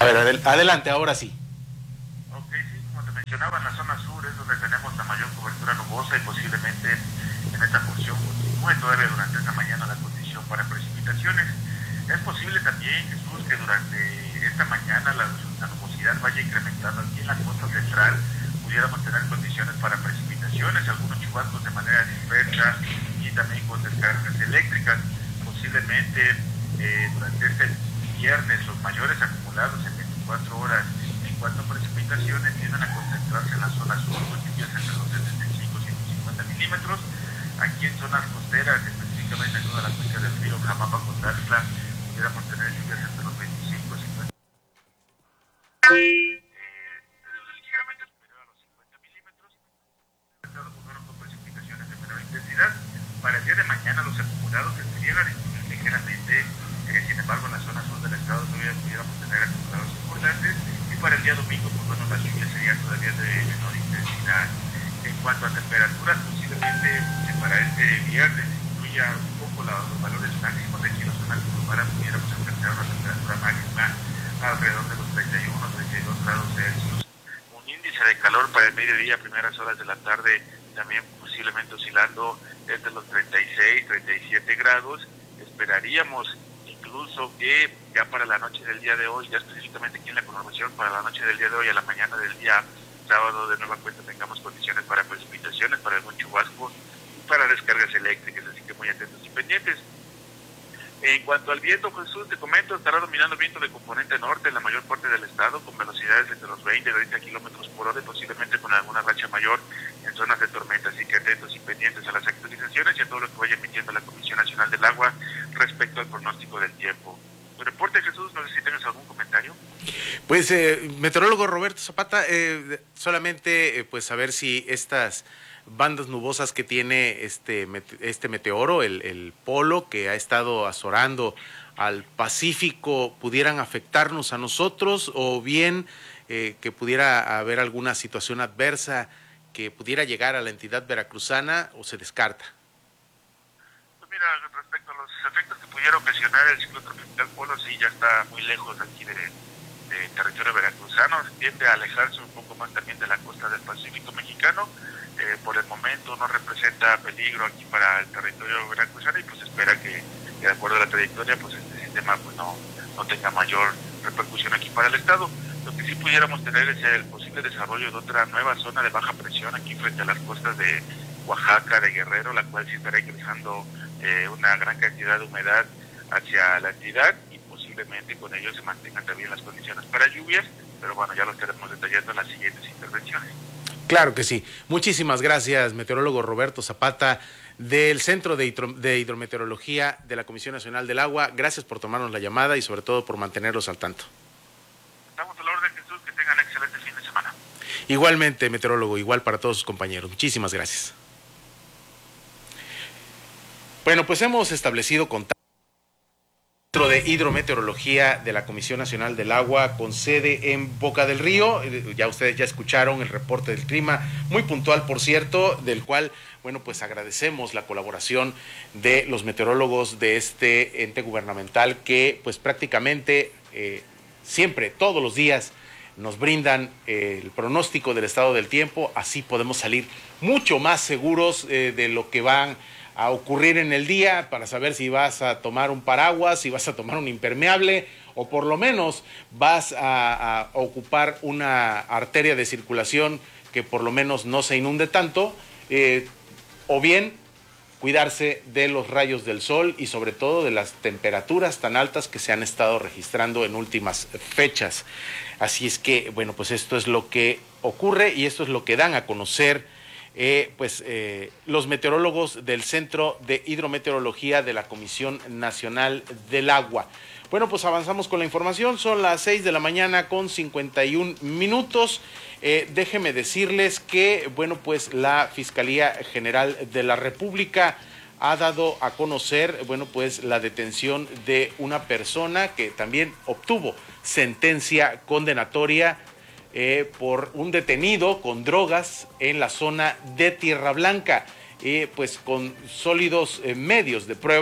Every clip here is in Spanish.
A ver, adelante, ahora sí. Ok, sí, como te mencionaba, en la zona sur es donde tenemos la mayor cobertura nubosa y posiblemente en esta porción continúe todavía durante esta mañana la condición para precipitaciones. Es posible también, Jesús, que durante esta mañana la nubosidad vaya incrementando aquí en la costa central, pudiéramos tener condiciones para precipitaciones, algunos chubascos de manera dispersa y también con descargas eléctricas. Posiblemente durante este viernes los mayores acumulados en 24 horas en cuanto a precipitaciones tienden a concentrarse en la zona sur con lluvias entre los 75 y 150 milímetros. Aquí en zonas costeras, específicamente en toda la cuenca del río Jamapa con Taxla, pudiéramos tener lluvias entre los 25 y 50 ligeramente superior a los 50 milímetros. Con precipitaciones de menor intensidad. Para el día de mañana los acumulados estarían ligeramente, sin embargo en la zona sur del estado todavía pudiéramos tener acumulados importantes, y para el día domingo pues bueno, las lluvias serían todavía de menor intensidad. En cuanto a temperaturas, posiblemente para este viernes incluya un poco los valores máximos. De aquí en la zona urbana pudiéramos alcanzar una temperatura máxima alrededor de los 31 o 32 grados Celsius. Un índice de calor para el mediodía, primeras horas de la tarde, también posiblemente oscilando entre los 36, 37 grados. Esperaríamos incluso que ya para la noche del día de hoy, ya específicamente aquí en la conurbación, para la noche del día de hoy a la mañana del día sábado de nueva cuenta tengamos condiciones para precipitaciones, para algún chubasco y para descargas eléctricas, así que muy atentos y pendientes. En cuanto al viento, Jesús, te comento, estará dominando viento de componente norte en la mayor parte del estado, con velocidades entre los 20 y 30 kilómetros por hora y posiblemente con alguna racha mayor en zonas de tormenta, así que atentos y pendientes a las actualizaciones y a todo lo que vaya emitiendo la Comisión Nacional del Agua respecto al pronóstico del tiempo. Tu reporte, Jesús, no sé si tienes algún comentario. Pues, meteorólogo Roberto Zapata, solamente pues saber si estas bandas nubosas que tiene este meteoro, el polo que ha estado azorando al Pacífico, pudieran afectarnos a nosotros, o bien que pudiera haber alguna situación adversa que pudiera llegar a la entidad veracruzana, o se descarta. Pues mira, respecto a los efectos que pudiera ocasionar el ciclón tropical polo, sí, ya está muy lejos aquí de territorio veracruzano, tiende a alejarse un poco más también de la costa del Pacífico mexicano. Por el momento no representa peligro aquí para el territorio veracruzano y pues espera que de acuerdo a la trayectoria pues este sistema pues no tenga mayor repercusión aquí para el estado. Lo que sí pudiéramos tener es el posible desarrollo de otra nueva zona de baja presión aquí frente a las costas de Oaxaca, de Guerrero, la cual sí estará ingresando una gran cantidad de humedad hacia la entidad y posiblemente con ello se mantengan también las condiciones para lluvias, pero bueno, ya lo estaremos detallando en las siguientes intervenciones. Claro que sí. Muchísimas gracias, meteorólogo Roberto Zapata, del Centro de Hidrometeorología de la Comisión Nacional del Agua. Gracias por tomarnos la llamada y sobre todo por mantenerlos al tanto. Estamos a la orden, Jesús, que tengan excelente fin de semana. Igualmente, meteorólogo, igual para todos sus compañeros. Muchísimas gracias. Bueno, pues hemos establecido contacto de Hidrometeorología de la Comisión Nacional del Agua con sede en Boca del Río. Ya ustedes ya escucharon el reporte del clima, muy puntual por cierto, del cual, bueno, pues agradecemos la colaboración de los meteorólogos de este ente gubernamental que pues prácticamente siempre, todos los días nos brindan el pronóstico del estado del tiempo, así podemos salir mucho más seguros de lo que van a ocurrir en el día, para saber si vas a tomar un paraguas, si vas a tomar un impermeable, o por lo menos vas a ocupar una arteria de circulación que por lo menos no se inunde tanto, o bien cuidarse de los rayos del sol y sobre todo de las temperaturas tan altas que se han estado registrando en últimas fechas. Así es que, bueno, pues esto es lo que ocurre y esto es lo que dan a conocer los meteorólogos del Centro de Hidrometeorología de la Comisión Nacional del Agua. Bueno, pues avanzamos con la información, son las 6 de la mañana con 51 minutos. Déjeme decirles que, bueno, pues la Fiscalía General de la República ha dado a conocer, bueno, pues la detención de una persona que también obtuvo sentencia condenatoria por un detenido con drogas en la zona de Tierra Blanca, pues con sólidos medios de prueba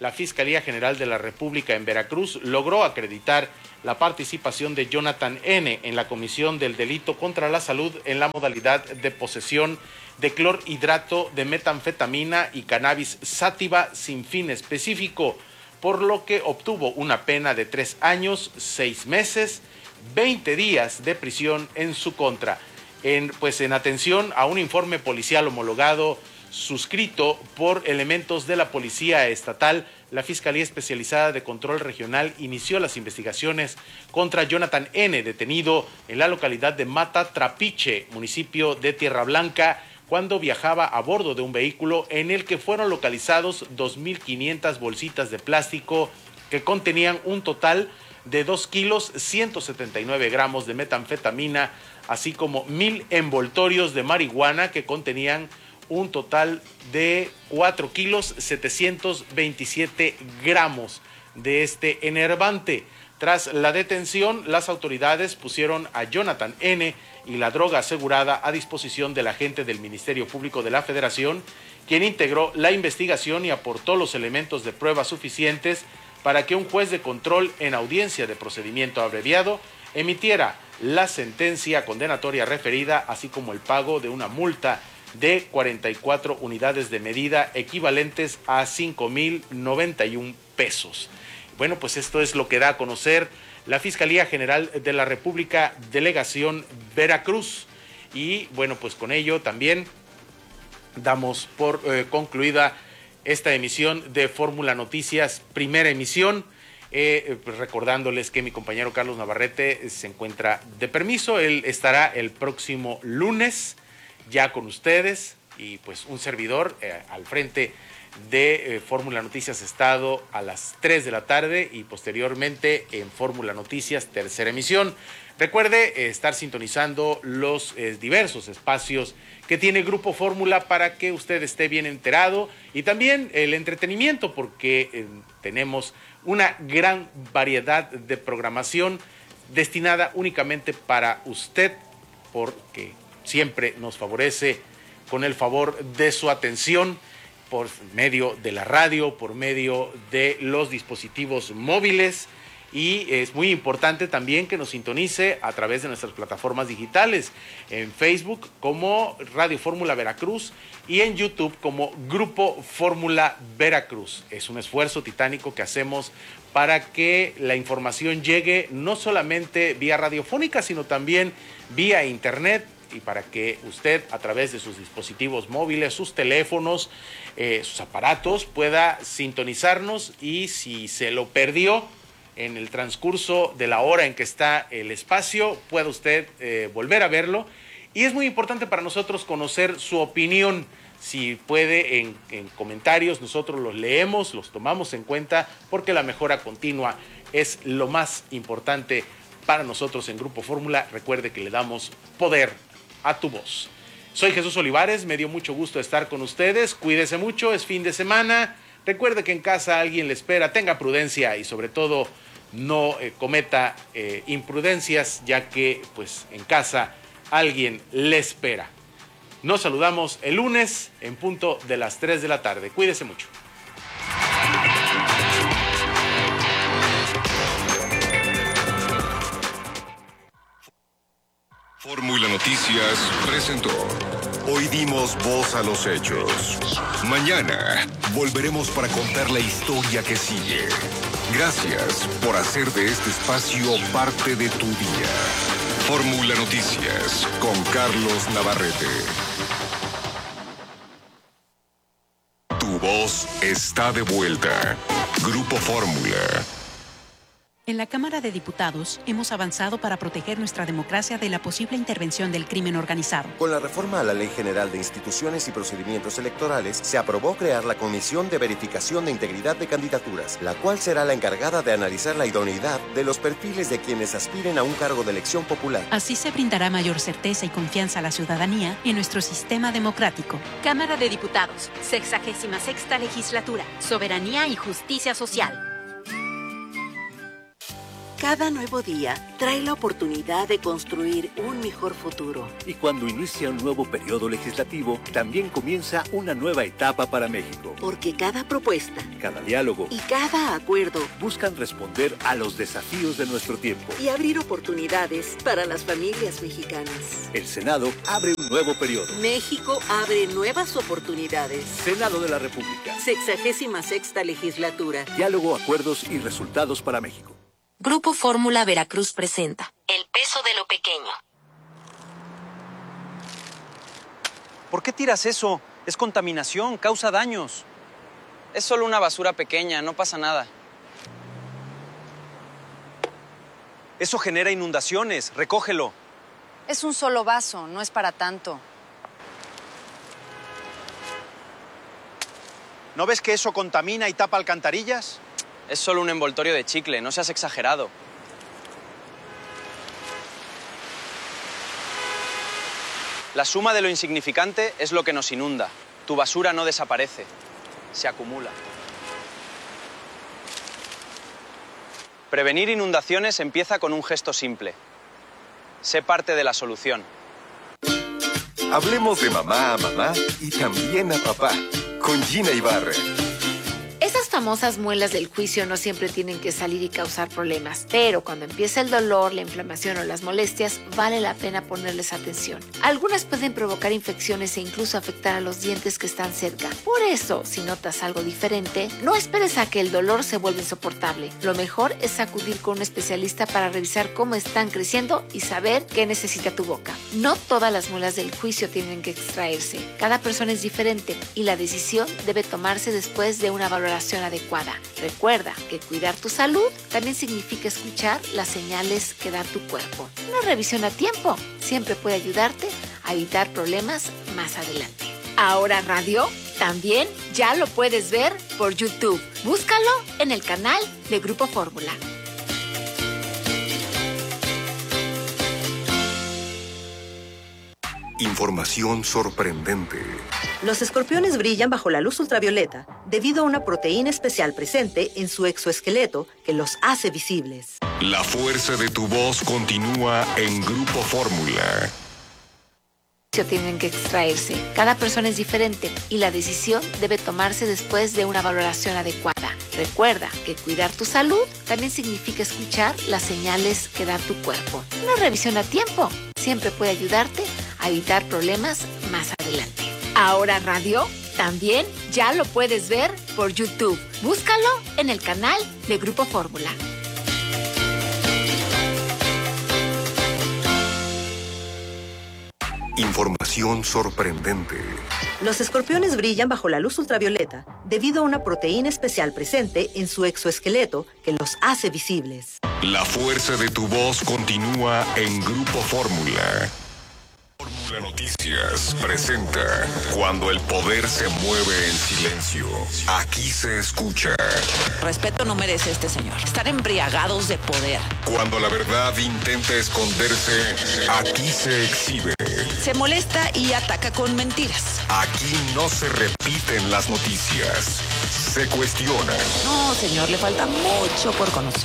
la Fiscalía General de la República en Veracruz logró acreditar la participación de Jonathan N. en la comisión del delito contra la salud en la modalidad de posesión de clorhidrato de metanfetamina y cannabis sativa sin fin específico, por lo que obtuvo una pena de 3 años, 6 meses, 20 días de prisión en su contra. En atención a un informe policial homologado suscrito por elementos de la Policía Estatal, la Fiscalía Especializada de Control Regional inició las investigaciones contra Jonathan N., detenido en la localidad de Mata Trapiche, municipio de Tierra Blanca, cuando viajaba a bordo de un vehículo en el que fueron localizados 2.500 bolsitas de plástico que contenían un total de 2 kilos 179 gramos de metanfetamina, así como 1,000 envoltorios de marihuana que contenían un total de 4 kilos 727 gramos de este enervante. Tras la detención, las autoridades pusieron a Jonathan N. y la droga asegurada a disposición del agente del Ministerio Público de la Federación, quien integró la investigación y aportó los elementos de prueba suficientes para que un juez de control en audiencia de procedimiento abreviado emitiera la sentencia condenatoria referida, así como el pago de una multa de 44 unidades de medida equivalentes a 5,091 pesos. Bueno, pues esto es lo que da a conocer la Fiscalía General de la República, Delegación Veracruz. Y bueno, pues con ello también damos por concluida esta emisión de Fórmula Noticias, primera emisión. Pues recordándoles que mi compañero Carlos Navarrete se encuentra de permiso. Él estará el próximo lunes ya con ustedes, y pues un servidor al frente de Fórmula Noticias Estado a las 3 de la tarde y posteriormente en Fórmula Noticias tercera emisión. Recuerde estar sintonizando los diversos espacios que tiene Grupo Fórmula para que usted esté bien enterado, y también el entretenimiento, porque tenemos una gran variedad de programación destinada únicamente para usted, porque siempre nos favorece con el favor de su atención por medio de la radio, por medio de los dispositivos móviles, y es muy importante también que nos sintonice a través de nuestras plataformas digitales, en Facebook como Radio Fórmula Veracruz y en YouTube como Grupo Fórmula Veracruz. Es un esfuerzo titánico que hacemos para que la información llegue no solamente vía radiofónica, sino también vía internet, y para que usted a través de sus dispositivos móviles, sus teléfonos, sus aparatos, pueda sintonizarnos, y si se lo perdió en el transcurso de la hora en que está el espacio, pueda usted volver a verlo. Y es muy importante para nosotros conocer su opinión. Si puede, en comentarios, nosotros los leemos, los tomamos en cuenta, porque la mejora continua es lo más importante para nosotros en Grupo Fórmula. Recuerde que le damos poder a tu voz. Soy Jesús Olivares, me dio mucho gusto estar con ustedes. Cuídese mucho, es fin de semana. Recuerde que en casa alguien le espera, tenga prudencia y sobre todo no cometa imprudencias, ya que pues en casa alguien le espera. Nos saludamos el lunes en punto de las 3 de la tarde. Cuídese mucho. Fórmula Noticias presentó. Hoy dimos voz a los hechos. Mañana volveremos para contar la historia que sigue. Gracias por hacer de este espacio parte de tu día. Fórmula Noticias con Carlos Navarrete. Tu voz está de vuelta. Grupo Fórmula. En la Cámara de Diputados hemos avanzado para proteger nuestra democracia de la posible intervención del crimen organizado. Con la reforma a la Ley General de Instituciones y Procedimientos Electorales, se aprobó crear la Comisión de Verificación de Integridad de Candidaturas, la cual será la encargada de analizar la idoneidad de los perfiles de quienes aspiren a un cargo de elección popular. Así se brindará mayor certeza y confianza a la ciudadanía en nuestro sistema democrático. Cámara de Diputados, 66ª Legislatura, Soberanía y Justicia Social. Cada nuevo día trae la oportunidad de construir un mejor futuro. Y cuando inicia un nuevo periodo legislativo, también comienza una nueva etapa para México. Porque cada propuesta, cada diálogo y cada acuerdo buscan responder a los desafíos de nuestro tiempo y abrir oportunidades para las familias mexicanas. El Senado abre un nuevo periodo. México abre nuevas oportunidades. Senado de la República. 66ª legislatura. Diálogo, acuerdos y resultados para México. Grupo Fórmula Veracruz presenta El peso de lo pequeño. ¿Por qué tiras eso? Es contaminación, causa daños. Es solo una basura pequeña, no pasa nada. Eso genera inundaciones, recógelo. Es un solo vaso, no es para tanto. ¿No ves que eso contamina y tapa alcantarillas? Es solo un envoltorio de chicle, no seas exagerado. La suma de lo insignificante es lo que nos inunda. Tu basura no desaparece, se acumula. Prevenir inundaciones empieza con un gesto simple. Sé parte de la solución. Hablemos de mamá a mamá y también a papá, con Gina Ibarra. Esas famosas muelas del juicio no siempre tienen que salir y causar problemas, pero cuando empieza el dolor, la inflamación o las molestias, vale la pena ponerles atención. Algunas pueden provocar infecciones e incluso afectar a los dientes que están cerca. Por eso, si notas algo diferente, no esperes a que el dolor se vuelva insoportable. Lo mejor es acudir con un especialista para revisar cómo están creciendo y saber qué necesita tu boca. No todas las muelas del juicio tienen que extraerse. Cada persona es diferente y la decisión debe tomarse después de una valoración adecuada. Recuerda que cuidar tu salud también significa escuchar las señales que da tu cuerpo. Una revisión a tiempo siempre puede ayudarte a evitar problemas más adelante. Ahora Radio también ya lo puedes ver por YouTube. Búscalo en el canal de Grupo Fórmula. Información sorprendente. Los escorpiones brillan bajo la luz ultravioleta debido a una proteína especial presente en su exoesqueleto que los hace visibles. La fuerza de tu voz continúa en Grupo Fórmula. Tienen que extraerse. Cada persona es diferente y la decisión debe tomarse después de una valoración adecuada. Recuerda que cuidar tu salud también significa escuchar las señales que da tu cuerpo. Una revisión a tiempo siempre puede ayudarte a evitar problemas más adelante. Ahora Radio también ya lo puedes ver por YouTube. Búscalo en el canal de Grupo Fórmula. Información sorprendente. Los escorpiones brillan bajo la luz ultravioleta debido a una proteína especial presente en su exoesqueleto que los hace visibles. La fuerza de tu voz continúa en Grupo Fórmula. Fórmula Noticias presenta Cuando el poder se mueve en silencio. Aquí se escucha. Respeto no merece este señor. Están embriagados de poder. Cuando la verdad intenta esconderse, aquí se exhibe. Se molesta y ataca con mentiras. Aquí no se repiten las noticias. Se cuestionan. No, señor, le falta mucho por conocer.